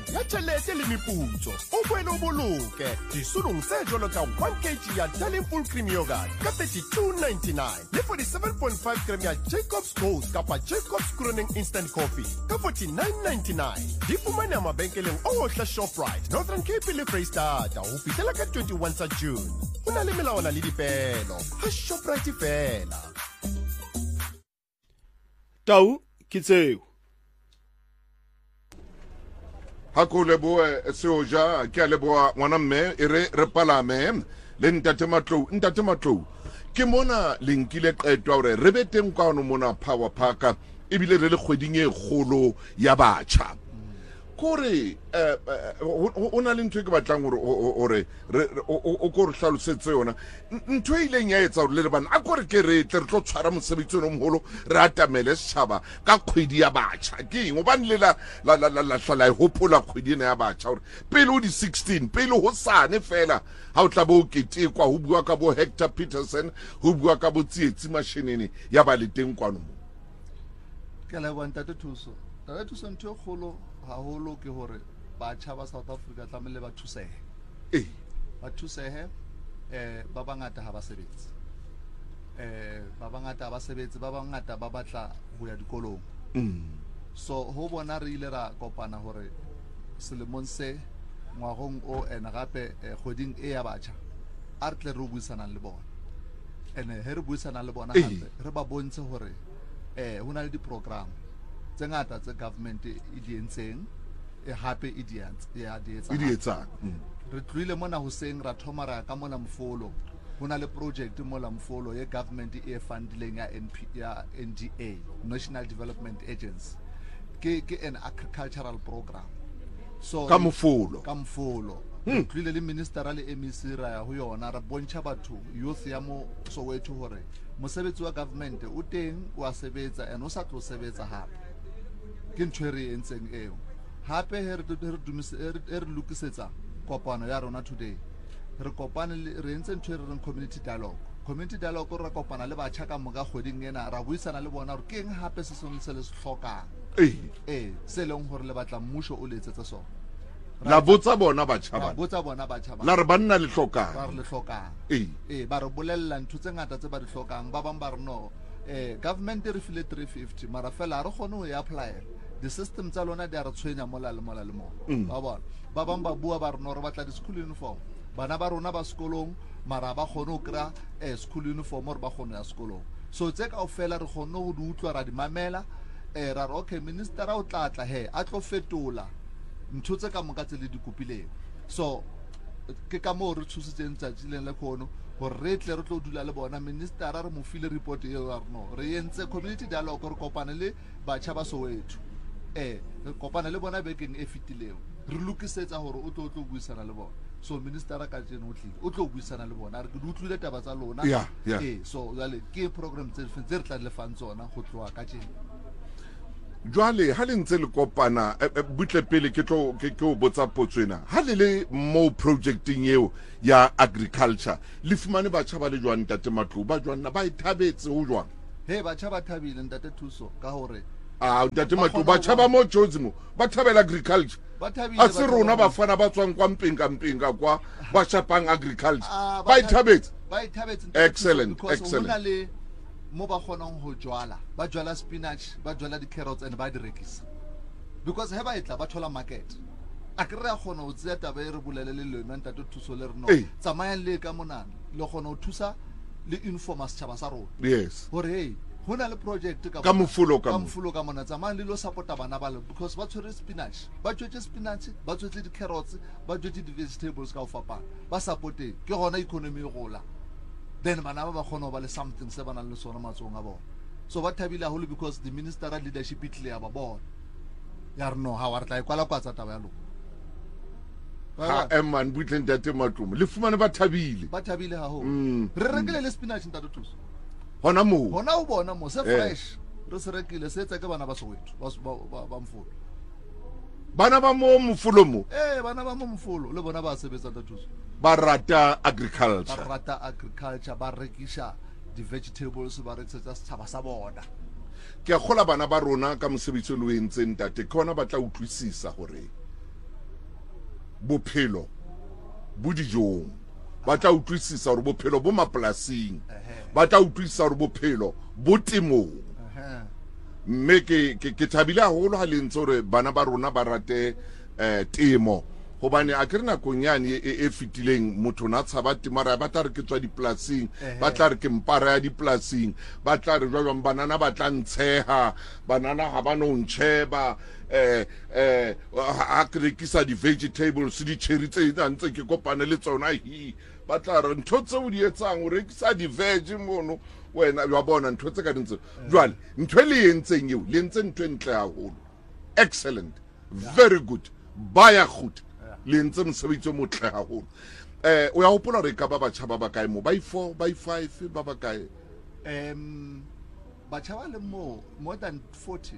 ya tšhelete le meputso o boele o boloke disolong tse jalo ka 1 kg ya darling full cream yogurt ka 32.99 le 47.5 gram ya Jacob's Gold kapa Jacob's Kroning instant coffee ka 49.99 di fumane mabenkeleng ohle Shoprite Northern Cape le Freystata ho fihlela ka 21 tsa June ho na le melawana le dipelo ha Shoprite fela Tau ke tseo Hakole boe seoja ke a leboa ngwana mme e re palame le ntate matlou ke mona lenkile qetwa hore re beteng kwano mona Power Park ebile re le kgweding e kgolo ya batjha kore ona le ntwe ke batlang hore o go re hlalosetse yona ntwe ile nya etsa hore le bana a kore ke re tle re tlo tshwara mosebetsi o moholo re atamele setjhaba ka kgwedi ya batjha ke eng o bane le la hlola e hopola kgwedi ya batjha hore pele o di 16 pele ho sane fela ha o tla bo ketekwa ho bua ka bo Hector Peterson ho bua ka bo Tsietsi Mashinini ya ba le teng kwano ke la bonta thuso ntho kgolo haholo ke hore batjha ba South Africa tlamele ba thusehe ba thusehe ba bangata ha ba sebetse ba bangata ba sebetse ba bangata ba batla ho ya dikolong so ho bona re ile ra kopana hore selemong se ngwagong o ena gape kgweding e ya batjha a re tle re buisana le bona ene he re buisana le bona gape re ba bontshe hore ho na le di-program tse ngata tse government e di entseng hape e di etsa re tlile mona hoseng ra thoma ra ka mona Mfolo ho na le project mola Mfolo ye government e fundileng ya NDA National Development Agency ke an agricultural program so ka Mfolo tlile le minister le MEC ra ya ho yona ra bontsha batho youth ya mo Soweto hore mosebetsi wa government o teng wa sebetsa and o sa tlo sebetsa hape ke ntho re entseng eo hape re lukisetsa kopano ya rona today re kopane re entse ntho re community dialogue re kopana le batjha ka moga kgweding ena ra buisana le bona re keng hape se sone se le hlokang se leng hore le batla mmusho o letsetsa sona la botsa bona batjha ba re banna le hlokang ba re bolella ntho tse ngata tse ba di hlokang ba bang ba re no government re file 350 mara fela re khone ho apply the system tsa lona di a re tshwenya mola le mo ba bona ba bang ba bua ba re no re batla di school uniform bana ba rona ba sekolong mara ba khone ho kra school uniform re ba khone ya sekolong so tse ka ofela re khone ho di utlwa ra di mamela ra re okay minister a o tlatla a tlo fetola ntho tse ka moka tse le di kopileng so ke ka mo re thusitseng tsatsing le khono hore re tle re tlo dula le bona minister a re mo file report e ya reno re entse community dialogue re kopane le batjha ba Soweto re kopane le bona bekeng e fitileng re lukisetsa hore o tlo buisana le bona so minister a ka tsena o tlo buisana le bona re ke utlwile taba tsa lona so jale ke program tse re tla le fang tsona go tloa ka tsena jwale ha le ntse le kopana butle pele ke o botsa potswena ha le mo projecting eo ya agriculture le fumane batjha ba le jwang tate Matlou ba jwana ba ithabetse ho jwang batjha ba thabile ntate thuso ka hore tate Matlou batjha ba mo Jodzimo ba thabela agriculture a se rona ba fana ba tswang kwa mpinga kwa ba shapang agriculture ba ithabetse excellent mo ba kgonang ho ba jwala spinach ba jwala di carrots and ba di rekisa because ba etla ba thola market a ke re a kgona ho tseya taba e re bolele le lona ntate thuso le reno tsamaya le ka monana le kgona ho thusa le informers tshaba sa rona hore ho na le project ka Mfolo ka mona tsamaya le lo supporta bana ba le because ba tshwere spinach ba tshwetse spinach ba tshwetse di carrots ba tshwetse di vegetables ka ho fapana ba supporte ke gona economy e gola then bana ba kgona ho ba le something se bana le sona matsong a bona so ba thabile haholo because the ministerial leadership itle ya ba bona ya re no ha wa re tla ikwala kwa tsa taba ya lona man butleng tate Matlou le fumane ba thabile haholo re rekile le spinach ntate thuso hona o bona mo se fresh re se rekile se etsa ke bana ba Soweto ba Mfolo bana ba mo Mfolo mo bana ba mo Mfolo le bona ba sebetsa ntate thuso ba rata agriculture ba rekisha di vegetables ba rekisa setjhaba sa bona ke a gola bana ba rona ka mosebetsi le o entseng tate ke hona ba tla utlwisisa hore bophelo bo dijong ba tla utlwisisa hore bophelo bo mapolasing ba tla utlwisisa hore bophelo bo temong mme ke thabile haholo ha le ntse hore bana ba rona ba rate temo hobane a ke re nakong yane e fitileng motho na tshaba timara ba tla re ke tswa dipolasing ba tla re ke mpara ya dipolasing ba tla re jwang banana ba tla ntsheha banana ha ba no ntsheba ha ke rekisa di-vegetables di-cherry tse ntse ke kopane le tsona ba tla re ntho tseo di etsang o rekisa di-veg mono wena wa bona ntho tse ka dintse jwale ntho le yentseng eo le ntse ntho entle haholo excellent very good baya good le ntse mosebetsi o motle haholo o ya hopola re ka ba batjha ba bakae mo by 4 by 5 ba bakae batjha ba le mo more than 40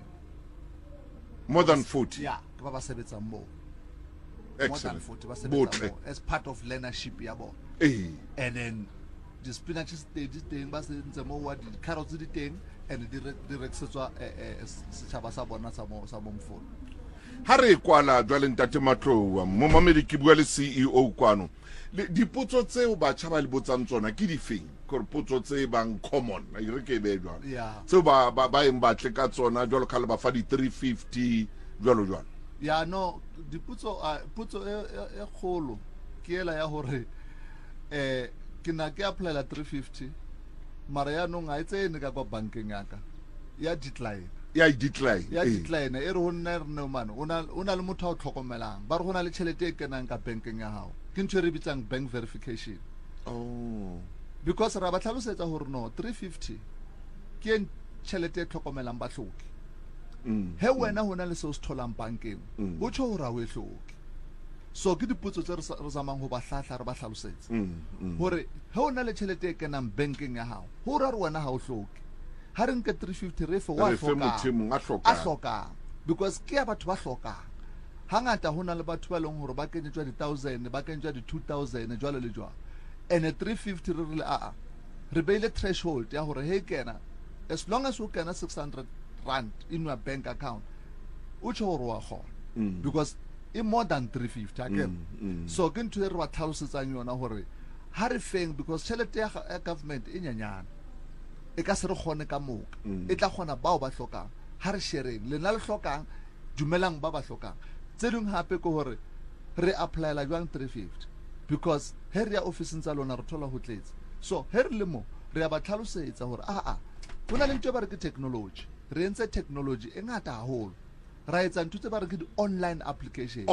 yeah ba ba sebetsa mo excellent more than 40 ba sebetsa mo as part of learnership ya bona and then the spinaches di teng ba se ntse mo wa di carrots di teng and di rekisetswa setjhaba sa bona sa mo mfolo ha re kwala jwale ntate Matlou mo mamedi ke bua le CEO kwano dipotso tseo batjha ba le botsang tsona ke difeng gore potso tse bang common a re ke be jwalo tseo ba eng batle ka tsona jwalo ka le ba fa di 350 jwalo ya no dipotso potso e kgolo ke ela ya hore ke na ke apply la 350 mara ya no nga itsene ka kwa bankeng yaka ya decline ya decline e re honna re no man ona le motho a tlhokomelang ba re gona le tšhelete e kenang ka bankeng ya hao ke ntse re bitsang bank verification because ra ba tlhalosetsa hore no 350 ke tšhelete e tlhokomelang ba hloki he wena hona le se o se tholang bankeng o tsho hore a o e hloki so ke dipotso tse re zamang ho ba hlahla re ba hlalosetsa hore he ona le tšhelete e kenang bankeng ya hao ho ra re wena ha o hloki ha re nke 350 re fe wa hloka because ke ya batho ba hloka hangata hona le batho ba leng hore ba kenyetswa di-1000 ba kenyetswa di-2000 jwalo le jwalo and 350 re rile re beile threshold ya hore he kena as long as o kena 600 rand in your bank account o tsho hore wa kgona because e more than 350 again so ke ntho re ba tlhalosetsang yona hore ha re feng because tšhelete ya government e nyanyana e ka se re kgone ka moka e tla kgona bao ba hlokang ha re shereng le na le hlokang dumelang ba hlokang tse ding hape ko hore re applyela jwang 350 because he re ya office tsa lona re thola ho tletse so he re le mo re ya ba tlhalosetsa hore hona le ntwe ba re ke technology re entse technology e ngata haholo ra etsa ntwe ba re ke online application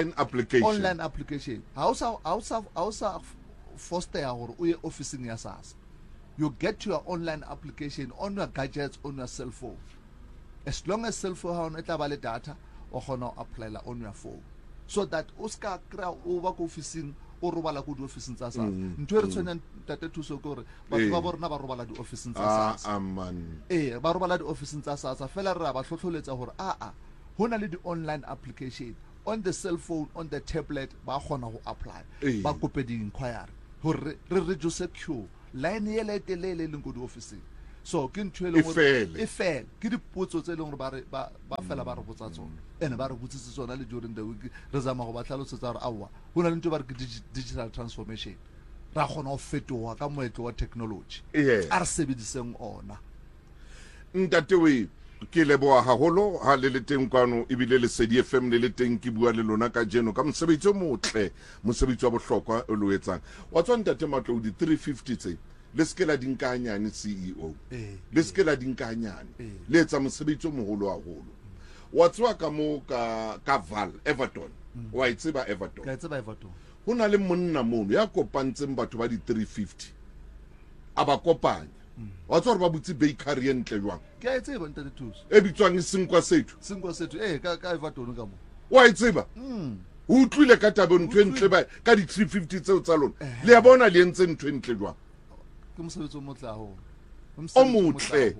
ha o sa foster ya hore o ye officing ya SASSA you get your online application on your gadgets on your cell phone as long as cell phone ha o tla ba le data o kgona ho applyela on your phone so that o ska kra o ba ko officing o robala ko di officing tsa SASSA ntwe re tshwana tate thuso gore batho ba borona ba robala di officing tsa SASSA ba robala di officing tsa SASSA fela re ba hlotlholetsa hore hona le di online application on the cell phone on the tablet ba kgona ho apply ba kope di inquiry hore re reduce queue line ye le telele le go di officing so ke ntshwele go e fel ke dipotso tse leng gore ba fela ba re botsa tsona ene ba re botsitse tsona le during the week re zama go ba tlhalosetsa gore awa hona le ntwe ba re digital transformation ra gona go fetoga ka moetlo wa technology a re sebediseng ona ntate we ke leboa haholo ha le teng kwano ebile le sedi FM le teng ke bua le lona ka jeno ka mosebetsi o motle mosebetsi wa bohlokwa o lo etsang wa tswa ntate Matlou di 350 tse le skela dinkanyane CEO le skela dinkanyane le etsa mosebetsi o moholo haholo wa tswa ka mo ka Val Everton wa itseba Everton ka itseba Everton hona le monna mono ya kopantseng batho ba di 350 aba kopanya wa tswa re ba butse bakery entle jwang ke a itseba ntate thuso e bitswang Sinkwa sethu ka Everton ka mo wa itseba o utlwile ka tabeng ntwe ntle ba ka di 350 tseo tsa lona le ya bona le entse ntwe ntle jwang ke mosebetsi o motle haholo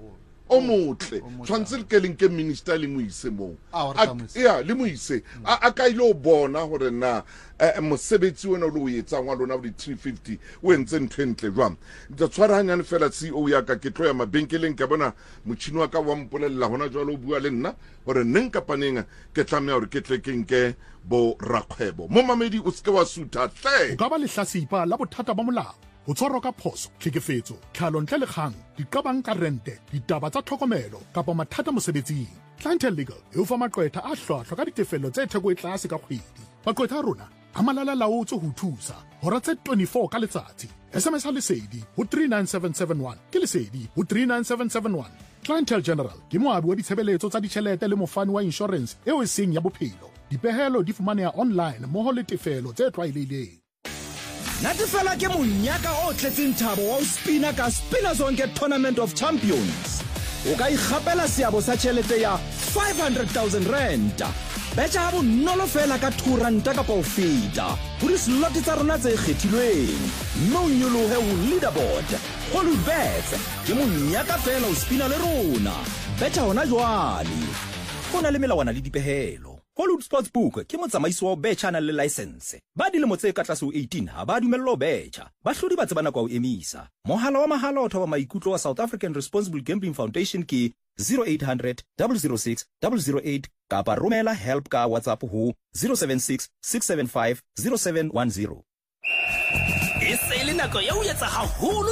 o motle tshwantse le ke leng ke minister le moise mo le moise a ka ile o bona hore na mosebetsi wena lo o etsang wa lona di 350 o entse ntho entle jwang ntse tshwarahanyane fela CEO ya ka ke tlo ya mabenkeleng ka bona motšhini wa ka wa mpolella hona jwalo o bua le nna hore neng kapaneng ke tlamea hore ke tle ke nke bo rakgwebo mo mamedi o seke wa suta tle o ka ba lehlasipa la bothata ba molao o tshwarwa ka phoso tlhekefetso tlhalo ntle le kgang diqabang ka rente ditaba tsa tlhokomelo kapa mathata mosebetsing Clientele Legal e o fa maqwetha a hlwahlwa ka ditefello tse theko e tlase ka kgwedi maqwetha a rona a malala laotse ho thusa hora tse 24 ka letsatsi SMS ha lesedi ho 39771 ke lesedi ho 39771 Clientele General ke moabi wa ditshebeletso tsa ditjhelete le mofani wa insurance eo e seng ya bophelo dipehelo di fumaneha online moho le tefelo tse tlwaelehileng natefela ke monyaka o tletseng thabo wa spina ka Spina Zonke Tournament of Champions o ka ikgapela seabo sa tjhelete ya 500,000 rand betja ha bonolo fela ka 2 ranta kapa ho feta ho dislot tsa rona tse kgethilweng mme o nyolohe ho leaderboard Hollywood Bets ke monyaka fela o spina le rona betja hona jwale ho na le melawana le dipehelo Hollywood Sportsbook ke motsamaisi wa betjha na le license ba dilemo tse ka tlase ho 18 ha ba dumello betjha bahlodi ba tsebana kwa o emisa mohala wa mahala o thoba maikutlo wa South African Responsible Gambling Foundation ke 0800 006 008 kapa romela help ka WhatsApp ho 076 675 0710 e se le nako ya o etsa haholo